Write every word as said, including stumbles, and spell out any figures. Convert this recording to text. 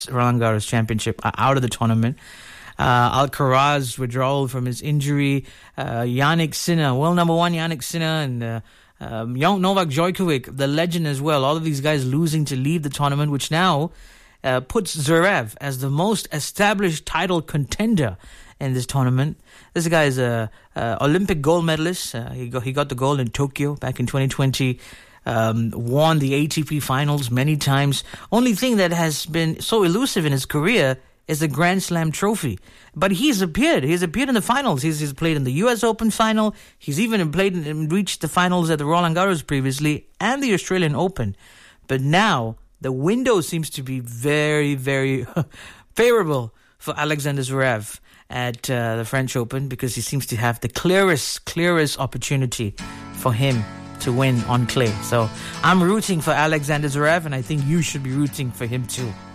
Roland Garros Championship are out of the tournament. Uh, Alcaraz withdrawal from his injury. Uh, Jannik Sinner, world number one Jannik Sinner, and uh, um, Novak Djokovic, the legend as well. All of these guys losing to leave the tournament, which now uh, puts Zverev as the most established title contender in this tournament. This guy is a, a Olympic gold medalist. Uh, he got he got the gold in Tokyo back in twenty twenty. Um, won the A T P finals many times. Only thing that has been so elusive in his career is the Grand Slam trophy. But he's appeared. He's appeared in the finals. He's, he's played in the U S Open final. He's even played and reached the finals at the Roland Garros previously and the Australian Open. But now the window seems to be very, very favorable for Alexander Zverev at uh, the French Open, because he seems to have the clearest, clearest opportunity for him to win on clay. So I'm rooting for Alexander Zverev, and I think you should be rooting for him too.